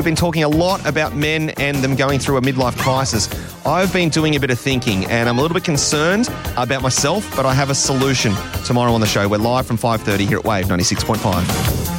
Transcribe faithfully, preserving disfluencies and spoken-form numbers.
We've been talking a lot about men and them going through a midlife crisis. I've been doing a bit of thinking and I'm a little bit concerned about myself, but I have a solution tomorrow on the show. We're live from five thirty here at Wave ninety-six point five.